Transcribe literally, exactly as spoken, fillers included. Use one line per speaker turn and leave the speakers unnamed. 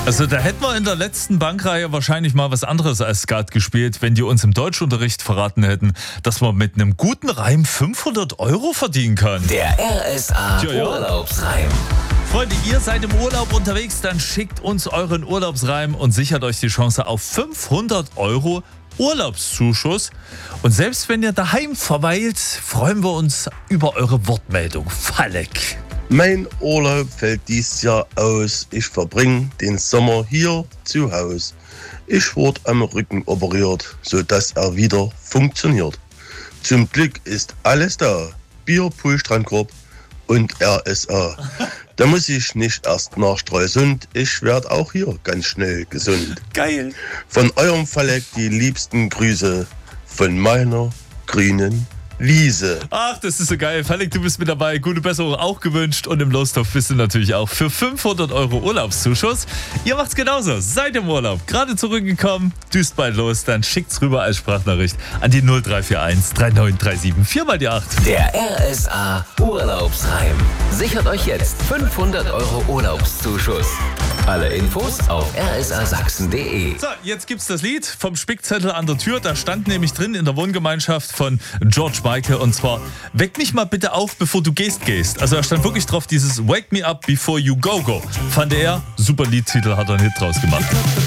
Also da hätten wir in der letzten Bankreihe wahrscheinlich mal was anderes als Skat gespielt, wenn die uns im Deutschunterricht verraten hätten, dass man mit einem guten Reim fünfhundert Euro verdienen kann.
Der R S A
Tja, ja.
Urlaubsreim.
Freunde, ihr seid im Urlaub unterwegs, dann schickt uns euren Urlaubsreim und sichert euch die Chance auf fünfhundert Euro Urlaubszuschuss. Und selbst wenn ihr daheim verweilt, freuen wir uns über eure Wortmeldung. Falek.
Mein Urlaub fällt dieses Jahr aus. Ich verbringe den Sommer hier zu Hause. Ich wurde am Rücken operiert, sodass er wieder funktioniert. Zum Glück ist alles da. Bier, Pool, Strandkorb und R S A. Da muss ich nicht erst nach Stralsund. Ich werde auch hier ganz schnell gesund.
Geil.
Von eurem Falek die liebsten Grüße von meiner grünen Wiese.
Ach, das ist so geil. Falek, du bist mit dabei. Gute Besserung auch gewünscht. Und im Lostopf bist du natürlich auch für fünfhundert Euro Urlaubszuschuss. Ihr macht's genauso. Seid im Urlaub. Gerade zurückgekommen. Düst bald los. Dann schickt's rüber als Sprachnachricht an die null drei vier eins drei neun drei sieben vier mal die acht.
Der R S A Urlaubsreim. Sichert euch jetzt fünfhundert Euro Urlaubszuschuss. Alle Infos auf r s a sachsen punkt d e.
So, jetzt gibt's das Lied vom Spickzettel an der Tür. Da stand nämlich drin in der Wohngemeinschaft von George Michael und zwar: Weck mich mal bitte auf, bevor du gehst, gehst. Also da stand wirklich drauf dieses Wake me up before you go, go. Fand er, super Liedtitel, hat er einen Hit draus gemacht.